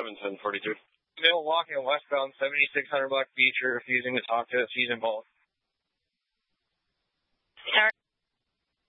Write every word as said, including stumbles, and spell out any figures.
seven ten forty-two. Middle walking westbound seventy-six hundred block beach. You're refusing to talk to us. He's involved.